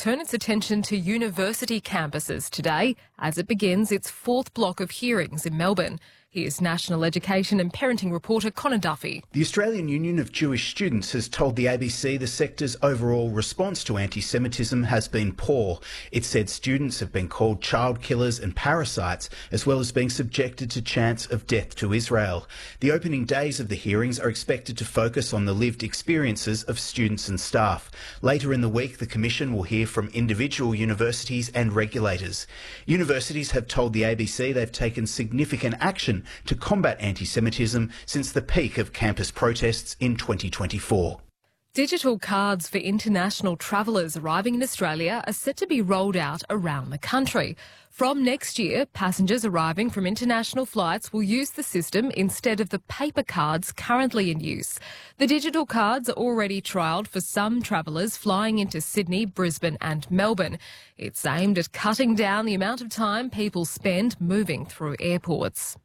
turn its attention to university campuses today as it begins its fourth block of hearings in Melbourne. Here's National Education and Parenting reporter Connor Duffy. The Australian Union of Jewish Students has told the ABC the sector's overall response to anti-Semitism has been poor. It said students have been called child killers and parasites, as well as being subjected to chants of death to Israel. The opening days of the hearings are expected to focus on the lived experiences of students and staff. Later in the week, the Commission will hear from individual universities and regulators. Universities have told the ABC they've taken significant action to combat anti-Semitism since the peak of campus protests in 2024. Digital cards for international travellers arriving in Australia are set to be rolled out around the country. From next year, passengers arriving from international flights will use the system instead of the paper cards currently in use. The digital cards are already trialled for some travellers flying into Sydney, Brisbane and Melbourne. It's aimed at cutting down the amount of time people spend moving through airports.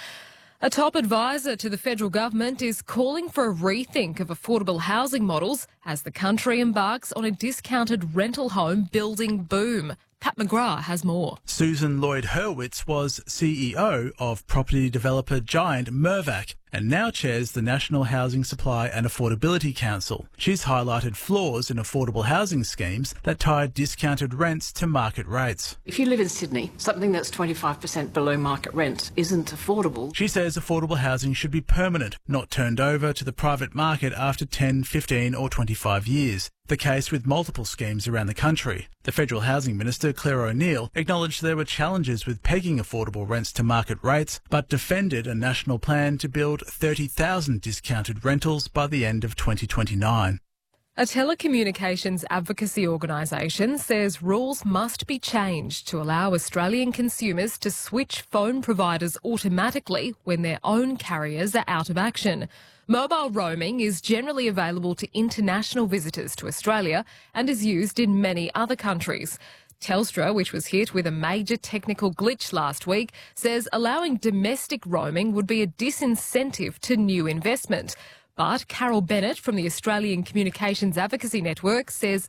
A top advisor to the federal government is calling for a rethink of affordable housing models as the country embarks on a discounted rental home building boom. Pat McGrath has more. Susan Lloyd-Hurwitz was CEO of property developer giant Mirvac and now chairs the National Housing Supply and Affordability Council. She's highlighted flaws in affordable housing schemes that tie discounted rents to market rates. If you live in Sydney, something that's 25% below market rent isn't affordable. She says affordable housing should be permanent, not turned over to the private market after 10, 15 or 25 years. The case with multiple schemes around the country. The Federal Housing Minister, Claire O'Neill, acknowledged there were challenges with pegging affordable rents to market rates, but defended a national plan to build 30,000 discounted rentals by the end of 2029. A telecommunications advocacy organisation says rules must be changed to allow Australian consumers to switch phone providers automatically when their own carriers are out of action. Mobile roaming is generally available to international visitors to Australia and is used in many other countries. Telstra, which was hit with a major technical glitch last week, says allowing domestic roaming would be a disincentive to new investment. But Carol Bennett from the Australian Communications Advocacy Network says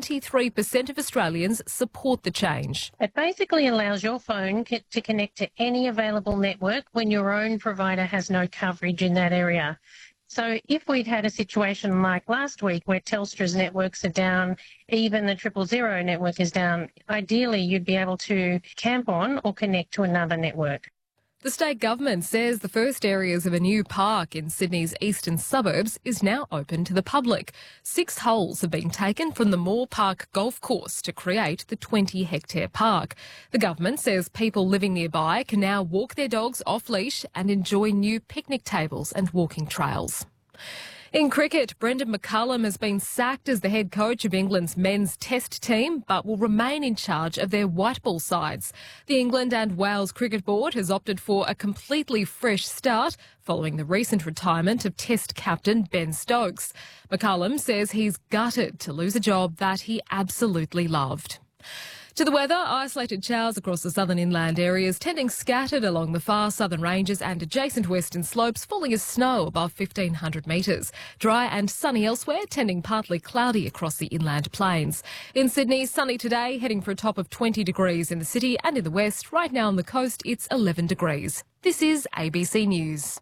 73% of Australians support the change. It basically allows your phone to connect to any available network when your own provider has no coverage in that area. So if we'd had a situation like last week where Telstra's networks are down, even the 000 network is down, ideally you'd be able to camp on or connect to another network. The state government says the first areas of a new park in Sydney's eastern suburbs is now open to the public. 6 holes have been taken from the Moore Park golf course to create the 20-hectare park. The government says people living nearby can now walk their dogs off-leash and enjoy new picnic tables and walking trails. In cricket, Brendan McCullum has been sacked as the head coach of England's men's test team, but will remain in charge of their white ball sides. The England and Wales Cricket Board has opted for a completely fresh start following the recent retirement of Test captain Ben Stokes. McCullum says he's gutted to lose a job that he absolutely loved. To the weather, isolated showers across the southern inland areas, tending scattered along the far southern ranges and adjacent western slopes, falling as snow above 1,500 metres. Dry and sunny elsewhere, tending partly cloudy across the inland plains. In Sydney, sunny today, heading for a top of 20 degrees in the city and in the west. Right now on the coast, it's 11 degrees. This is ABC News.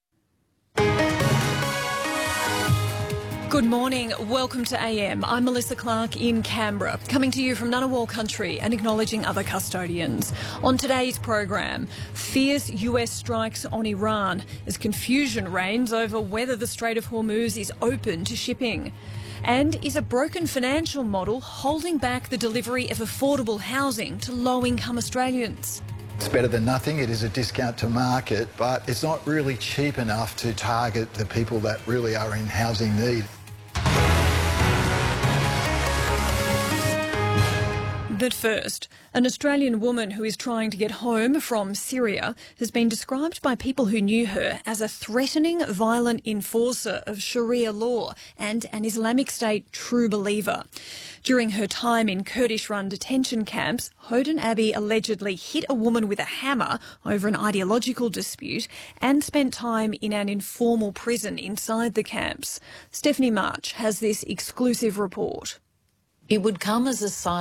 Good morning. Welcome to AM. I'm Melissa Clark in Canberra, coming to you from Ngunnawal country and acknowledging other custodians. On today's program, fierce US strikes on Iran as confusion reigns over whether the Strait of Hormuz is open to shipping. And is a broken financial model holding back the delivery of affordable housing to low-income Australians? It's better than nothing. It is a discount to market, but it's not really cheap enough to target the people that really are in housing need. But first, an Australian woman who is trying to get home from Syria has been described by people who knew her as a threatening, violent enforcer of Sharia law and an Islamic State true believer. During her time in Kurdish-run detention camps, Houghton Abbey allegedly hit a woman with a hammer over an ideological dispute and spent time in an informal prison inside the camps. Stephanie March has this exclusive report. It would come as a sign